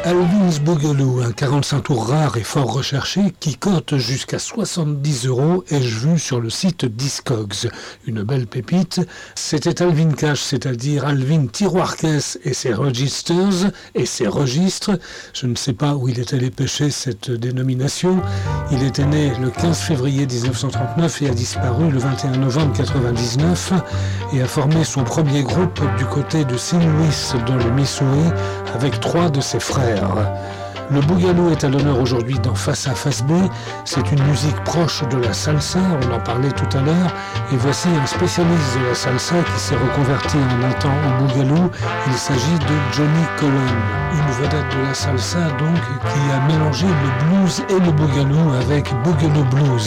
Alvin's Boogaloo, un 45 tours rare et fort recherché qui cote jusqu'à 70 €, ai-je vu sur le site Discogs. Une belle pépite. C'était Alvin Cash, c'est-à-dire Alvin Tiroir-Caisse et ses registers et ses registres. Je ne sais pas où il est allé pêcher cette dénomination. Il était né le 15 février 1939 et a disparu le 21 novembre 1999 et a formé son premier groupe du côté de St. Louis dans le Missouri avec 3 de ses frères. Le Boogaloo est à l'honneur aujourd'hui dans Face A Face B. C'est une musique proche de la salsa, on en parlait tout à l'heure. Et voici un spécialiste de la salsa qui s'est reconverti en un temps au Boogaloo. Il s'agit de Johnny Colon, une vedette de la salsa donc qui a mélangé le blues et le Boogaloo avec Boogaloo Blues.